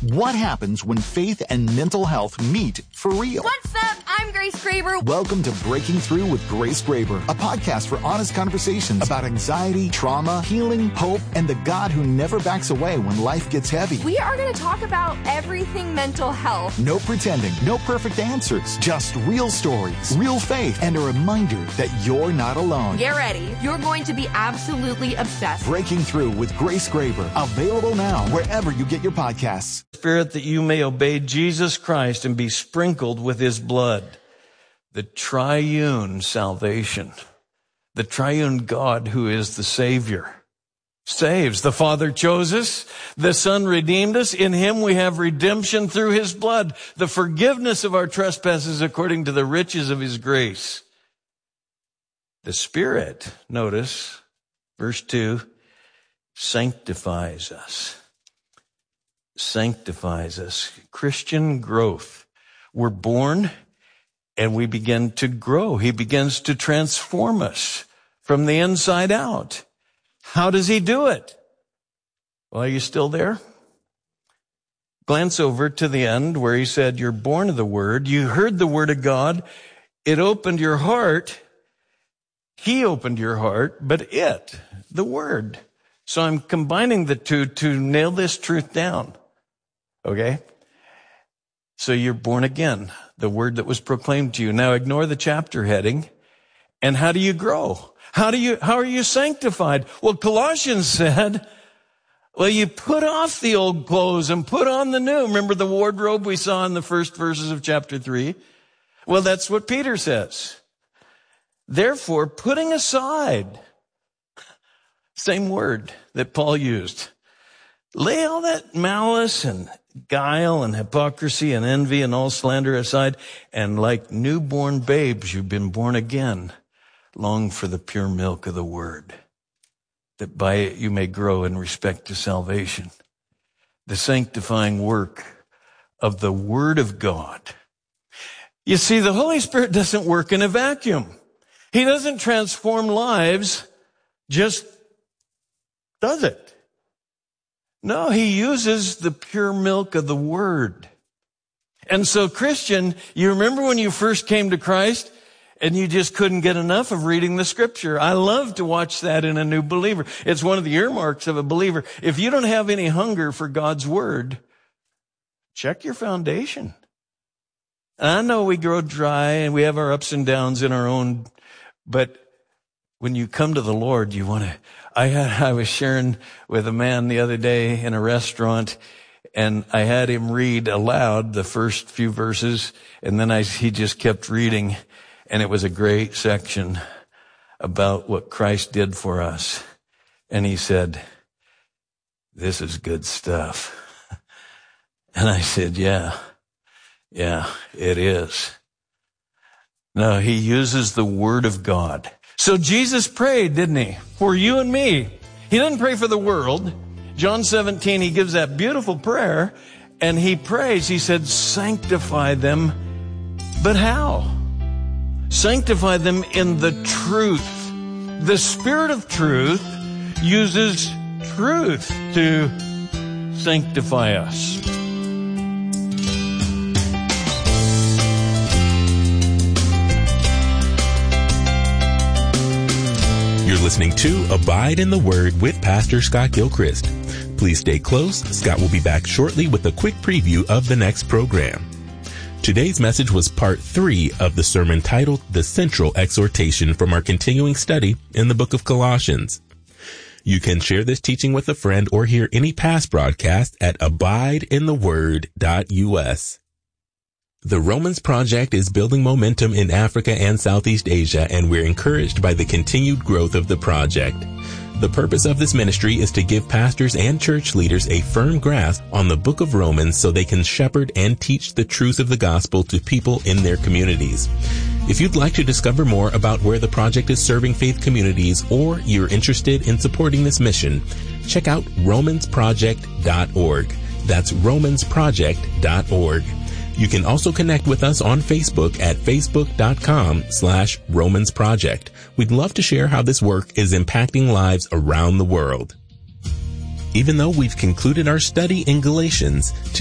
What happens when faith and mental health meet for real? What's up? I'm Grace Graber. Welcome to Breaking Through with Grace Graber, a podcast for honest conversations about anxiety, trauma, healing, hope, and the God who never backs away when life gets heavy. We are going to talk about everything mental health. No pretending, no perfect answers, just real stories, real faith, and a reminder that you're not alone. Get ready. You're going to be absolutely obsessed. Breaking Through with Grace Graber, available now wherever you get your podcasts. Spirit, that you may obey Jesus Christ and be sprinkled with his blood. The triune salvation, the triune God who is the Savior, saves. The Father chose us, the Son redeemed us. In him we have redemption through his blood, the forgiveness of our trespasses according to the riches of his grace. The Spirit, notice, verse 2, sanctifies us. Sanctifies us. Christian growth. We're born and we begin to grow. He begins to transform us from the inside out. How does he do it? Well, are you still there? Glance over to the end where he said, you're born of the word. You heard the word of God. It opened your heart. He opened your heart, but the word. So I'm combining the two to nail this truth down. Okay? So you're born again, the word that was proclaimed to you. Now ignore the chapter heading. And how do you grow? How are you sanctified? Well, Colossians said, well, you put off the old clothes and put on the new. Remember the wardrobe we saw in the first verses of chapter 3? Well, that's what Peter says. Therefore, putting aside, same word that Paul used, lay all that malice and guile and hypocrisy and envy and all slander aside, and like newborn babes, you've been born again. Long for the pure milk of the word, that by it you may grow in respect to salvation. The sanctifying work of the word of God. You see, the Holy Spirit doesn't work in a vacuum. He doesn't transform lives, just does it. No, he uses the pure milk of the word. And so, Christian, you remember when you first came to Christ and you just couldn't get enough of reading the scripture? I love to watch that in a new believer. It's one of the earmarks of a believer. If you don't have any hunger for God's word, check your foundation. And I know we grow dry and we have our ups and downs in our own, but when you come to the Lord, you want to. I was sharing with a man the other day in a restaurant, and I had him read aloud the first few verses, and then he just kept reading, and it was a great section about what Christ did for us. And he said, this is good stuff. And I said, yeah, it is. No, he uses the word of God. So Jesus prayed, didn't he? For you and me. He didn't pray for the world. John 17, he gives that beautiful prayer, and he prays. He said, sanctify them. But how? Sanctify them in the truth. The Spirit of truth uses truth to sanctify us. You're listening to Abide in the Word with Pastor Scott Gilchrist. Please stay close. Scott will be back shortly with a quick preview of the next program. Today's message was part 3 of the sermon titled The Central Exhortation from our continuing study in the book of Colossians. You can share this teaching with a friend or hear any past broadcast at abideintheword.us. The Romans Project is building momentum in Africa and Southeast Asia, and we're encouraged by the continued growth of the project. The purpose of this ministry is to give pastors and church leaders a firm grasp on the book of Romans so they can shepherd and teach the truth of the gospel to people in their communities. If you'd like to discover more about where the project is serving faith communities, or you're interested in supporting this mission, check out romansproject.org. That's romansproject.org. You can also connect with us on Facebook at facebook.com/RomansProject. We'd love to share how this work is impacting lives around the world. Even though we've concluded our study in Galatians,